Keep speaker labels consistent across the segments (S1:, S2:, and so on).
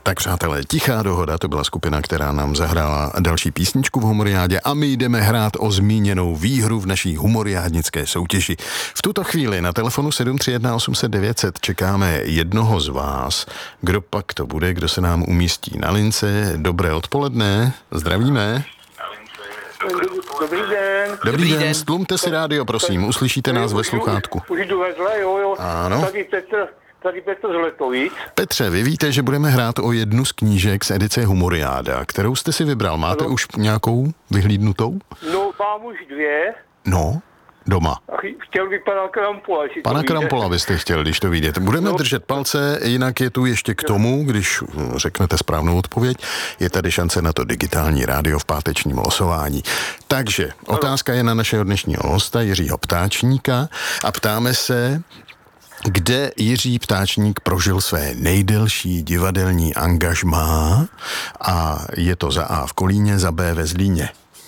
S1: Tak přátelé, Tichá dohoda, to byla skupina, která nám zahrála další písničku v Humoriádě a my jdeme hrát o zmíněnou výhru v naší humoriádnické soutěži. V tuto chvíli na telefonu 731 800 900 čekáme jednoho z vás. Kdo pak to bude, kdo se nám umístí na lince? Dobré odpoledne, zdravíme.
S2: Dobrý den.
S1: Dobrý den, stlumte si rádio, prosím, uslyšíte nás ve sluchátku.
S2: Už jdu vedle, jo.
S1: Ano.
S2: Tady Petr z Letovic.
S1: Petře, vy víte, že budeme hrát o jednu z knížek z edice Humoriáda, kterou jste si vybral. Máte už nějakou vyhlídnutou?
S2: No, mám už dvě.
S1: No, doma.
S2: A chtěl by pana Krampola.
S1: Pana Krampola byste chtěl, když to vyjde. Budeme držet palce, jinak je tu ještě k tomu, když řeknete správnou odpověď, je tady šance na to digitální rádio v pátečním losování. Takže otázka je na našeho dnešního hosta Jiřího Ptáčníka a ptáme se, kde Jiří Ptáčník prožil své nejdelší divadelní angažmá a je to za A v Kolíně, za B ve Zlíně.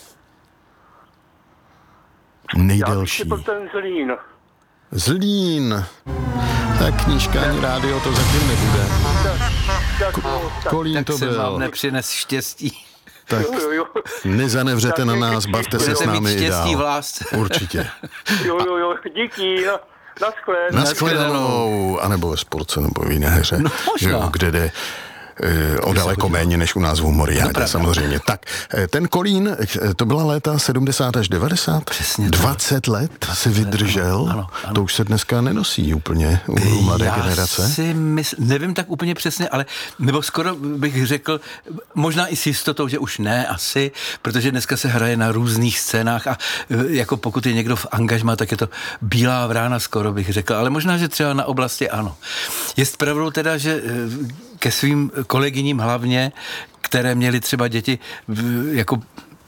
S1: Nejdelší.
S2: Já bych ten Zlín.
S1: Zlín. Tak knížka ani rádio to zatím nebude. Kolín to byl.
S3: Tak se vám nepřines štěstí.
S1: Tak nezanevřete na nás, bavte se s námi i dál.
S3: V lásce.
S1: Určitě.
S2: Jo, díky.
S1: Naschledanou. A nebo ve sportce, nebo v jiné hře.
S3: No, možná.
S1: Kde jde o daleko méně než u nás v Humoriádě, samozřejmě. Tak, ten Kolín, to byla léta 70 až 90?
S3: Přesně.
S1: 20 let si vydržel?
S3: Ano.
S1: To už se dneska nenosí úplně u mladé generace?
S3: Já si nevím tak úplně přesně, ale nebo skoro bych řekl, možná i s jistotou, že už ne asi, protože dneska se hraje na různých scénách a jako pokud je někdo v angažmá, tak je to bílá vrána skoro bych řekl, ale možná, že třeba na oblasti ano. Je pravdou teda, že ke svým kolegyním hlavně, které měly třeba děti, jako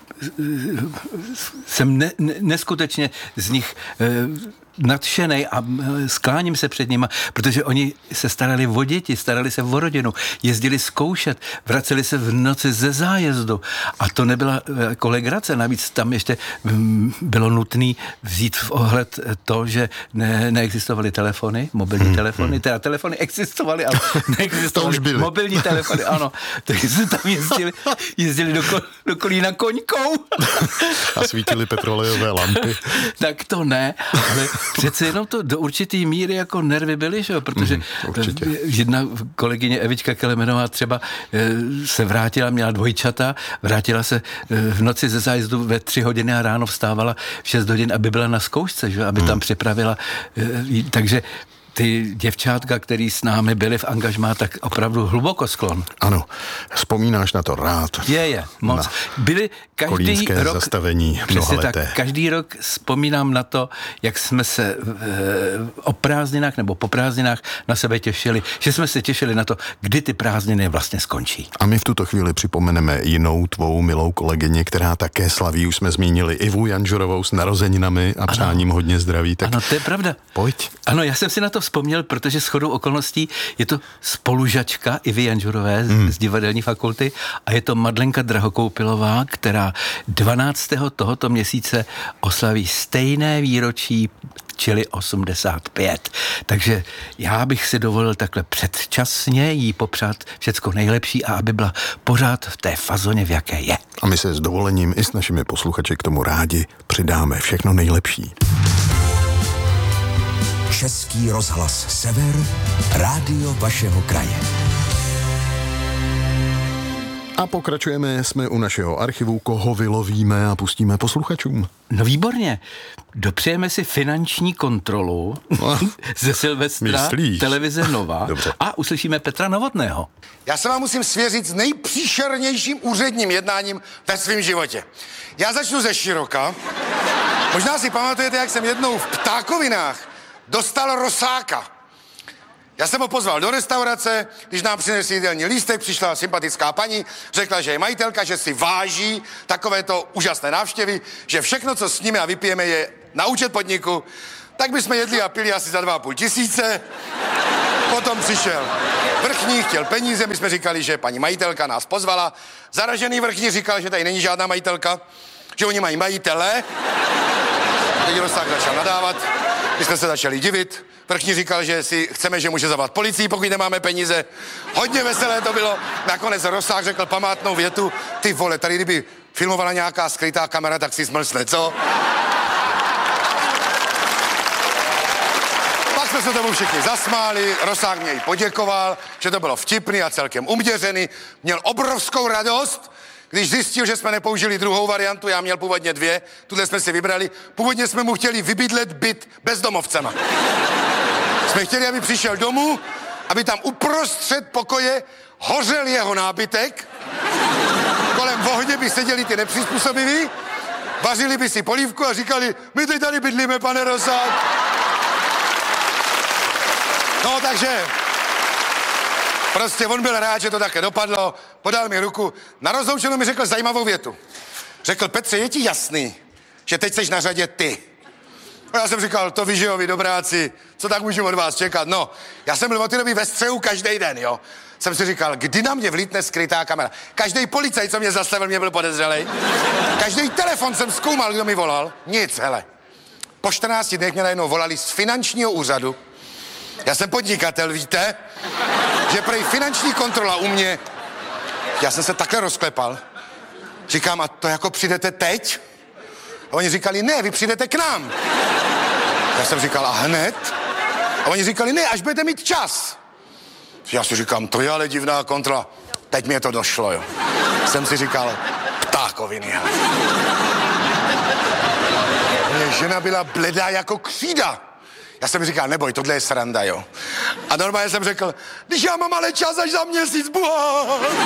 S3: jsem neskutečně z nich nadšenej a skláním se před nima, protože oni se starali o děti, starali se o rodinu, jezdili zkoušet, vraceli se v noci ze zájezdu a to nebyla jako legrace, navíc tam ještě bylo nutné vzít v ohled to, že neexistovaly telefony, mobilní telefony, teda telefony existovaly, ale neexistovaly mobilní telefony, ano, takže se tam jezdili do Kolína koňkou.
S1: A svítily petrolejové lampy.
S3: Tak to ne, ale přece jenom to do určitý míry jako nervy byly, že jo, protože jedna kolegyně Evička Kelemenová třeba se vrátila, měla dvojčata, vrátila se v noci ze zájezdu ve 3 hodiny a ráno vstávala v 6 hodin, aby byla na zkoušce, že aby tam připravila, takže ty děvčátka, který s námi byly v angažmá, tak opravdu hluboko sklon.
S1: Ano, vzpomínáš na to rád.
S3: Je, moc. Byli každý rok,
S1: zastavení mnohaleté.
S3: Tak, každý rok vzpomínám na to, jak jsme se o prázdninách nebo po prázdninách na sebe těšili, že jsme se těšili na to, kdy ty prázdniny vlastně skončí.
S1: A my v tuto chvíli připomeneme jinou tvou milou kolegyni, která také slaví, už jsme zmínili Ivu Janžurovou s narozeninami a přáním hodně zdraví. Tak
S3: ano, to je pravda.
S1: Pojď.
S3: Ano, já jsem si na to vzpomněl, protože shodou okolností je to spolužačka Ivy Janžurové z divadelní fakulty a je to Madlenka Drahokoupilová, která 12. tohoto měsíce oslaví stejné výročí, čili 85. Takže já bych si dovolil takhle předčasně jí popřát všecko nejlepší a aby byla pořád v té fazoně, v jaké je.
S1: A my se s dovolením i s našimi posluchači k tomu rádi přidáme všechno nejlepší.
S4: Český rozhlas Sever, rádio vašeho kraje.
S1: A pokračujeme, jsme u našeho archivu, koho vylovíme a pustíme posluchačům.
S3: No výborně. Dopřejeme si finanční kontrolu ze Silvestra,
S1: myslíš?
S3: Televize Nova.
S1: Dobře.
S3: A uslyšíme Petra Novotného.
S5: Já se vám musím svěřit s nejpříšernějším úředním jednáním ve svém životě. Já začnu ze široka. Možná si pamatujete, jak jsem jednou v Ptákovinách dostal Rosáka. Já jsem ho pozval do restaurace, když nám přinesl jídelní lístek, přišla sympatická paní, řekla, že je majitelka, že si váží takovéto úžasné návštěvy, že všechno, co s nimi a vypijeme, je na účet podniku. Tak bychom jedli a pili asi za 2,5 tisíce. Potom přišel vrchní, chtěl peníze, my jsme říkali, že paní majitelka nás pozvala. Zaražený vrchní říkal, že tady není žádná majitelka, že oni mají majitele. Teď Rosák začal nadávat, my jsme se začali divit, Vrchní říkal, že si chceme, že může zavolat policii, pokud nemáme peníze. Hodně veselé to bylo. Nakonec Rosák řekl památnou větu, ty vole, tady kdyby filmovala nějaká skrytá kamera, tak si smlsne, co? Pak jsme se tomu všichni zasmáli, Rosák mě jí poděkoval, že to bylo vtipný a celkem uměřený. Měl obrovskou radost, když zjistil, že jsme nepoužili druhou variantu, já měl původně 2, tuhle jsme si vybrali. Původně jsme mu chtěli vybydlet byt bezdomovcema. Jsme chtěli, aby přišel domů, aby tam uprostřed pokoje hořel jeho nábytek, kolem ohně by seděli ty nepřizpůsobiví, vařili by si polívku a říkali, my teď tady bydlíme, pane Rosák. No, takže prostě on byl rád, že to také dopadlo, podal mi ruku. Na rozloučenou mi řekl zajímavou větu. Řekl, Petře, je ti jasný, že teď seš na řadě ty? A já jsem říkal, to víš, jo, vy dobráci, co tak můžu od vás čekat? No, já jsem byl od té doby ve střehu každý den, jo. Jsem si říkal, kdy na mě vlítne skrytá kamera. Každý policajt, co mě zastavil, mě byl podezřelej. Každý telefon jsem zkoumal, kdo mi volal. Nic, hele. Po 14 dnech mě najednou volali z finančního úřadu. Já jsem podnikatel, víte? Že prej finanční kontrola u mě. Já jsem se takhle rozklepal. Říkám, a to jako přijdete teď? A oni říkali, ne, vy přijdete k nám. Já jsem říkal, a hned? A oni říkali, ne, až budete mít čas. Já si říkám, to je ale divná kontrola. Teď mě to došlo, jo. Jsem si říkal, ptákoviny. Mě žena byla bledá jako křída. Já jsem říkal, neboj, tohle je sranda, jo. A normálně jsem řekl, když já mám ale čas až za měsíc, buha.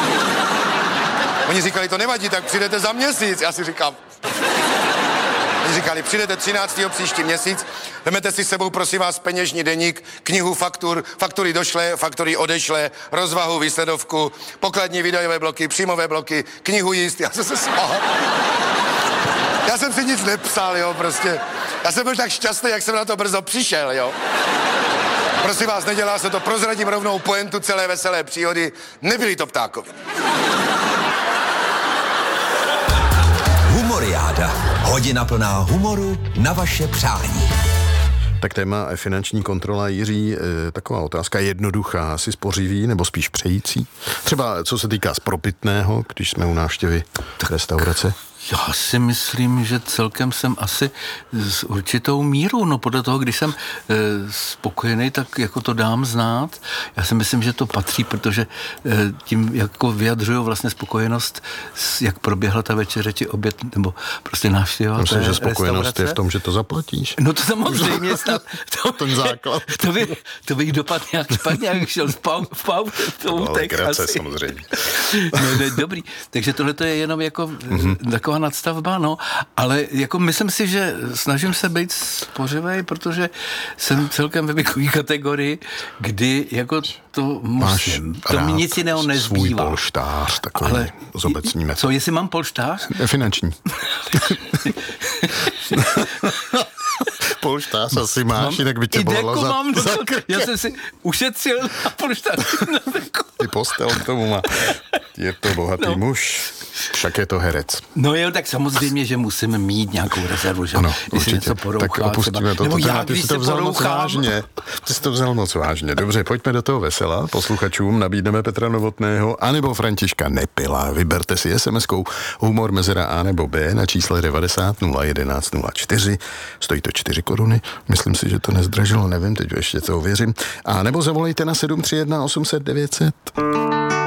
S5: Oni říkali, to nevadí, tak přijdete za měsíc. Já si říkám, oni říkali, přijdete 13. příští měsíc, vemete si s sebou, prosím vás, peněžní deník, knihu faktur, faktury došlé, faktury odešlé, rozvahu, výsledovku, pokladní výdajové bloky, příjmové bloky, knihu jíst. Já jsem se smál. Já jsem si nic nepsal, jo, prostě. Já jsem byl tak šťastný, jak jsem na to brzo přišel, jo. Prosím vás, nedělá se to, prozradím rovnou pointu celé veselé příhody. Nebyli to ptákoviny.
S4: Humoriáda. Hodina plná humoru na vaše přání.
S1: Tak téma finanční kontrola, Jiří, taková otázka jednoduchá, asi spořivý nebo spíš přející? Třeba co se týká spropitného, když jsme u návštěvy restaurace?
S3: Já si myslím, že celkem jsem asi s určitou mírou, no podle toho, když jsem spokojený, tak jako to dám znát. Já si myslím, že to patří, protože tím jako vyjadřuju vlastně spokojenost, jak proběhla ta večeře, či oběd, nebo prostě návštěva.
S1: Myslím, že spokojenost je v tom, že to zaplatíš.
S3: No to samozřejmě snad.
S1: Ten základ.
S3: To bych dopadl nějak špatně, jak šel v pautek asi.
S1: Samozřejmě.
S3: No, dobrý. Takže tohle to je jenom jako taková nadstavba, no, ale jako myslím si, že snažím se být spořivej, protože jsem celkem ve věkové kategorii, kdy jako to musím. To mi nic jiného nezbývá.
S1: Svůj polštář, takový ale zobecníme.
S3: Co, jestli mám polštář?
S1: Finanční. Polštář asi máš, jinak by tě bolelo za
S3: Já jsem si ušetřil na polštář.
S1: Ty postel k tomu má. Je to bohatý muž, však je to herec.
S3: No jo, tak samozřejmě, že musím mít nějakou rezervu, že?
S1: Ano,
S3: když
S1: určitě.
S3: něco porouchá,
S1: tak opustíme to. Ty jsi to vzal moc vážně. Ty jsi to vzal moc vážně. Dobře, pojďme do toho vesela. Posluchačům nabídneme Petra Novotného anebo Františka Nepila. Vyberte si SMS-kou humor mezera A nebo B na čísle 90 011 04. Stojí to 4 koruny. Myslím si, že to nezdražilo, nevím, teď ještě to ověřím. A nebo zavolejte na 731 800 900.